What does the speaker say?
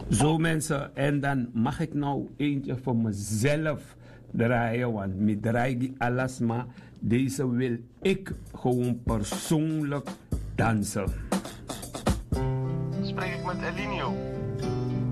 Zo mensen, en dan mag ik nou eentje voor mezelf draaien, want met draai die alles, maar deze wil ik gewoon persoonlijk dansen. Spreek ik met Elinio?